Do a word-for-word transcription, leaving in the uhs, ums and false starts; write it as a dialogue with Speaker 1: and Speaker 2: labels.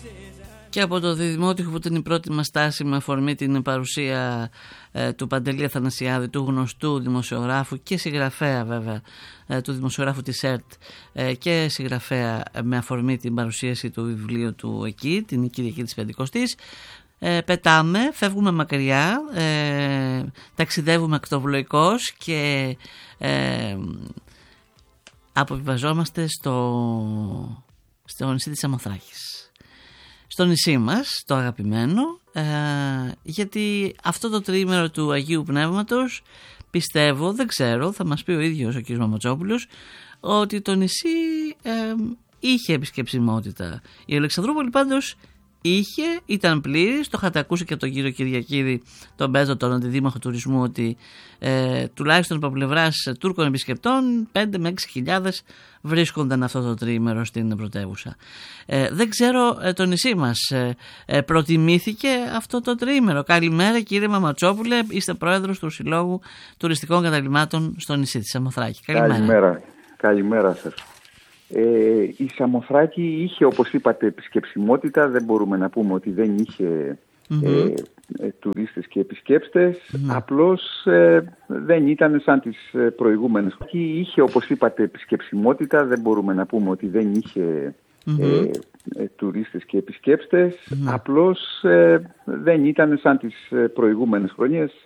Speaker 1: Και από το Διδημότυχο, που ήταν η πρώτη μας στάση με αφορμή την παρουσία ε, του Παντελή Αθανασιάδη, του γνωστού δημοσιογράφου και συγγραφέα βέβαια, ε, του δημοσιογράφου της ΕΡΤ ε, και συγγραφέα ε, με αφορμή την παρουσίαση του βιβλίου του εκεί, την Κυριακή της Πεντηκοστής. Ε, πετάμε, φεύγουμε μακριά, ε, ταξιδεύουμε ακτοβλοϊκώς και ε, αποβιβαζόμαστε στο, στο νησί της Σαμοθράκης. Στο νησί μας, το αγαπημένο, ε, γιατί αυτό το τριήμερο του Αγίου Πνεύματος, πιστεύω, δεν ξέρω, θα μας πει ο ίδιος ο κ. Μαματσόπουλος, ότι το νησί ε, είχε επισκεψιμότητα. Η Αλεξανδρούπολη πάντως είχε, ήταν πλήρης, το είχατε ακούσει και από τον κύριο Κυριακίδη, τον Πέτρο, τον αντιδήμαρχο τουρισμού, ότι ε, τουλάχιστον από πλευράς Τούρκων επισκεπτών πέντε με έξι χιλιάδες βρίσκονταν αυτό το τριήμερο στην πρωτεύουσα. Ε, δεν ξέρω, ε, το νησί μας ε, ε, προτιμήθηκε αυτό το τριήμερο. Καλημέρα κύριε Μαματσόπουλε, είστε πρόεδρος του Συλλόγου Τουριστικών Καταλυμάτων στο νησί της Σαμοθράκη. Καλημέρα.
Speaker 2: Καλημέρα, Καλημέρα σας. Ε, η Σαμοθράκη είχε, όπως είπατε, επισκεψιμότητα. Δεν μπορούμε να πούμε ότι δεν είχε mm-hmm. ε, ε, τουρίστες και επισκέπτες. Mm-hmm. Απλώς ε, δεν ήταν σαν τις προηγούμενες. Είχε, όπως είπατε, επισκεψιμότητα. Δεν μπορούμε να πούμε ότι δεν είχε mm-hmm. ε, ε, τουρίστες και επισκέπτες. Mm-hmm. Απλώς ε, δεν ήταν σαν τις προηγούμενες χρονιές.